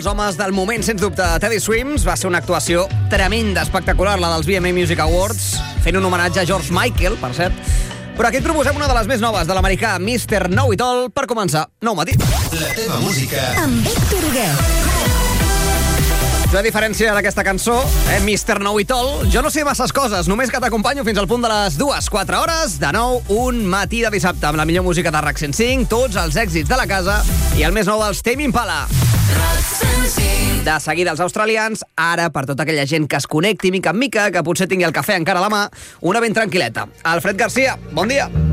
Els homes del moment, sens dubte, Teddy Swims, va ser una actuació tremenda, espectacular, la dels VMA Music Awards, fent un homenatge a George Michael, per cert. Però aquí et proposem una de les més noves de l'americà Mr. Know-It-All per començar. Nou matí. La teva música. Amb Víctor Huguet. Jo, a diferència d'aquesta cançó, Mr. Know-It-All, jo no sé masses coses, només que t'acompanyo fins al punt de les 4 hores. De nou, un matí de dissabte amb la millor música de RAC 105, tots els èxits de la casa i el més nou dels Tame Impala. De seguida els australians, ara per tota aquella gent que es connecti mica en mica, que potser tingui el cafè encara a la mà, una ben tranquil·leta. Alfred Garcia, bon dia.